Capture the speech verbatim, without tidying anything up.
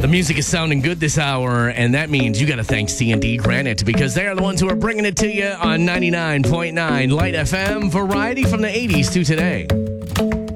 The music is sounding good this hour, and that means you got to thank C and D Granite because they are the ones who are bringing it to you on ninety-nine point nine Light F M, variety from the eighties to today.